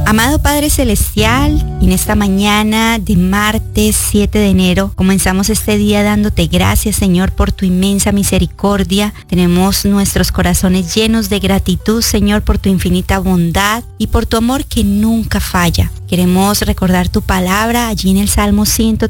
Amado Padre Celestial, en esta mañana de martes 7 de enero, comenzamos este día dándote gracias, Señor, por tu inmensa misericordia. Tenemos nuestros corazones llenos de gratitud, Señor, por tu infinita bondad y por tu amor que nunca falla. Queremos recordar tu palabra allí en el Salmo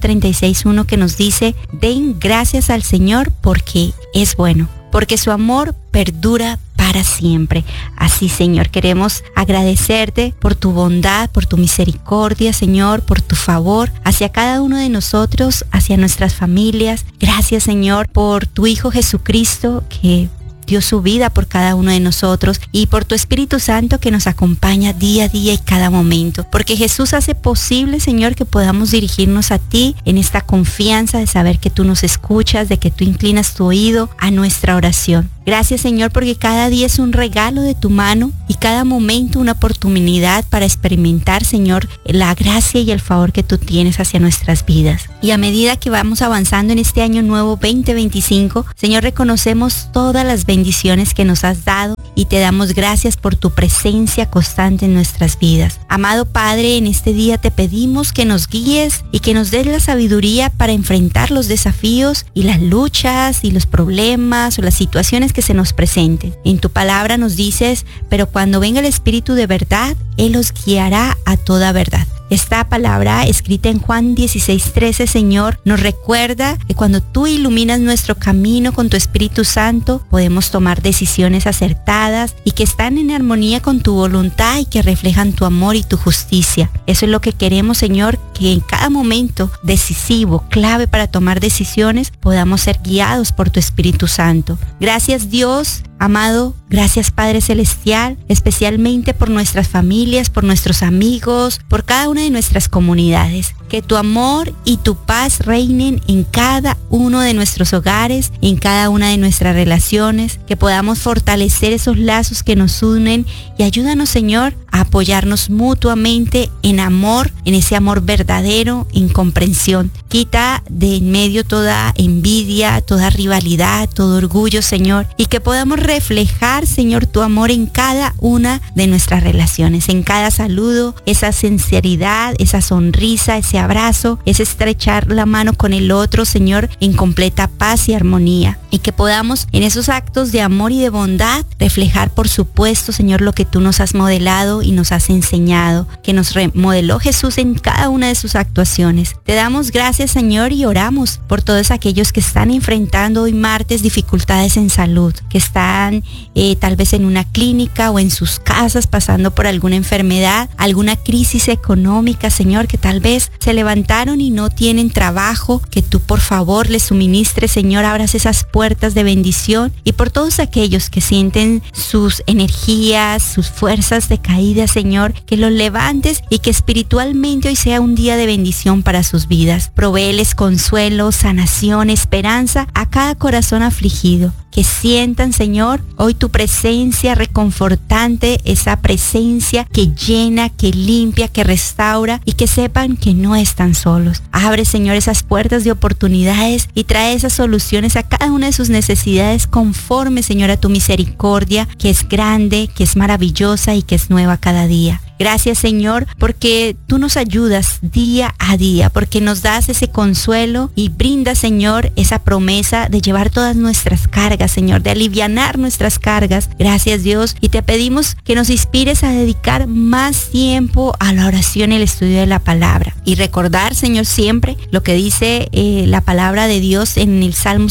136:1 que nos dice: den gracias al Señor porque es bueno, porque su amor perdura para siempre. Así, Señor, queremos agradecerte por tu bondad, por tu misericordia, Señor, por tu favor hacia cada uno de nosotros, hacia nuestras familias. Gracias, Señor, por tu Hijo Jesucristo que dio su vida por cada uno de nosotros, y por tu Espíritu Santo que nos acompaña día a día y cada momento, porque Jesús hace posible, Señor, que podamos dirigirnos a ti en esta confianza de saber que tú nos escuchas, de que tú inclinas tu oído a nuestra oración. Gracias, Señor, porque cada día es un regalo de tu mano y cada momento una oportunidad para experimentar, Señor, la gracia y el favor que tú tienes hacia nuestras vidas. Y a medida que vamos avanzando en este año nuevo 2025, Señor, reconocemos todas las bendiciones que nos has dado y te damos gracias por tu presencia constante en nuestras vidas. Amado Padre, en este día te pedimos que nos guíes y que nos des la sabiduría para enfrentar los desafíos y las luchas y los problemas o las situaciones que se nos presenten. En tu palabra nos dices: pero cuando venga el Espíritu de verdad, Él os guiará a toda verdad. Esta palabra escrita en Juan 16:13, Señor, nos recuerda que cuando tú iluminas nuestro camino con tu Espíritu Santo, podemos tomar decisiones acertadas y que están en armonía con tu voluntad y que reflejan tu amor y tu justicia. Eso es lo que queremos, Señor, que en cada momento decisivo, clave para tomar decisiones, podamos ser guiados por tu Espíritu Santo. Gracias, Dios amado, gracias, Padre Celestial, especialmente por nuestras familias, por nuestros amigos, por cada una de nuestras comunidades. Que tu amor y tu paz reinen en cada uno de nuestros hogares, en cada una de nuestras relaciones, que podamos fortalecer esos lazos que nos unen, y ayúdanos, Señor, a apoyarnos mutuamente en amor, en ese amor verdadero, en comprensión. Quita de en medio toda envidia, toda rivalidad, todo orgullo, Señor, y que podamos reflejar, Señor, tu amor en cada una de nuestras relaciones, en cada saludo, esa sinceridad, esa sonrisa, ese abrazo, ese estrechar la mano con el otro, Señor, en completa paz y armonía. Y que podamos en esos actos de amor y de bondad reflejar, por supuesto, Señor, lo que tú nos has modelado y nos has enseñado, que nos remodeló Jesús en cada una de sus actuaciones. Te damos gracias, Señor, y oramos por todos aquellos que están enfrentando hoy martes dificultades en salud, que están tal vez en una clínica o en sus casas pasando por alguna enfermedad, alguna crisis económica, Señor, que tal vez se levantaron y no tienen trabajo, que tú por favor les suministres, Señor, abras esas puertas de bendición. Y por todos aquellos que sienten sus energías, sus fuerzas decaídas, Señor, que los levantes y que espiritualmente hoy sea un día de bendición para sus vidas. Provéeles consuelo, sanación, esperanza a cada corazón afligido. Que sientan, Señor, hoy tu presencia reconfortante, esa presencia que llena, que limpia, que restaura, y que sepan que no están solos. Abre, Señor, esas puertas de oportunidades y trae esas soluciones a cada una de sus necesidades conforme, Señor, a tu misericordia, que es grande, que es maravillosa y que es nueva cada día. Gracias, Señor, porque tú nos ayudas día a día, porque nos das ese consuelo y brindas, Señor, esa promesa de llevar todas nuestras cargas, Señor, de alivianar nuestras cargas. Gracias, Dios, y te pedimos que nos inspires a dedicar más tiempo a la oración y el estudio de la palabra. Y recordar, Señor, siempre lo que dice la palabra de Dios en el Salmo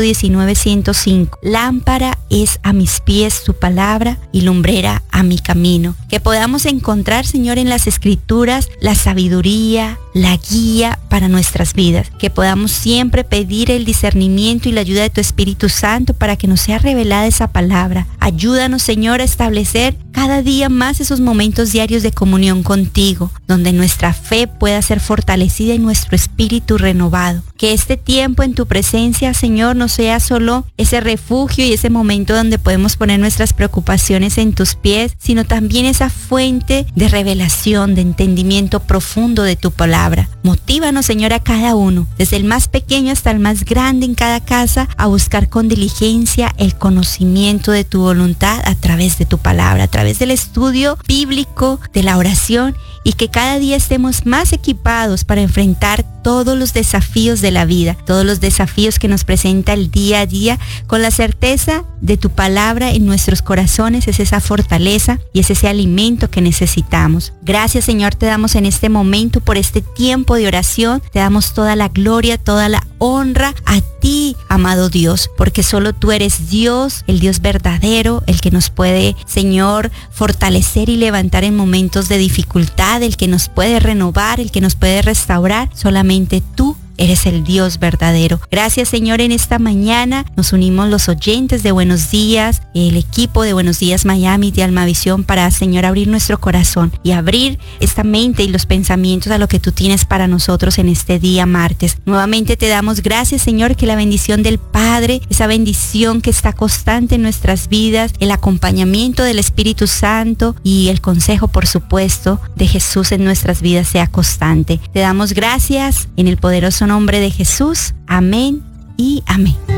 119:105. Lámpara es a mis pies tu palabra y lumbrera a mi camino. Que podamos encontrar, Señor, en las Escrituras la sabiduría, la guía para nuestras vidas. Que podamos siempre pedir el discernimiento y la ayuda de tu Espíritu Santo para que nos sea revelada esa palabra. Ayúdanos, Señor, a establecer cada día más esos momentos diarios de comunión contigo, donde nuestra fe pueda ser fortalecida y nuestro espíritu renovado. Que este tiempo en tu presencia, Señor, no sea solo ese refugio y ese momento donde podemos poner nuestras preocupaciones en tus pies, sino también esa fuente de revelación, de entendimiento profundo de tu palabra. palabra. Motívanos, Señor, a cada uno, desde el más pequeño hasta el más grande en cada casa, a buscar con diligencia el conocimiento de tu voluntad a través de tu palabra, a través del estudio bíblico, de la oración, y que cada día estemos más equipados para enfrentar todos los desafíos de la vida, todos los desafíos que nos presenta el día a día, con la certeza de tu palabra en nuestros corazones. Es esa fortaleza y es ese alimento que necesitamos. Gracias, Señor, te damos en este momento por este tiempo de oración. Te damos toda la gloria, toda la honra a ti, amado Dios, porque solo tú eres Dios, el Dios verdadero, el que nos puede, Señor, fortalecer y levantar en momentos de dificultad, el que nos puede renovar, el que nos puede restaurar. Solamente tú eres el Dios verdadero. Gracias, Señor, en esta mañana nos unimos los oyentes de Buenos Días, el equipo de Buenos Días Miami, de Almavisión, para, Señor, abrir nuestro corazón y abrir esta mente y los pensamientos a lo que tú tienes para nosotros en este día martes. Nuevamente te damos gracias, Señor, que la bendición del Padre, esa bendición que está constante en nuestras vidas, el acompañamiento del Espíritu Santo y el consejo, por supuesto, de Jesús en nuestras vidas sea constante. Te damos gracias en el poderoso nombre de Jesús. Amén y amén.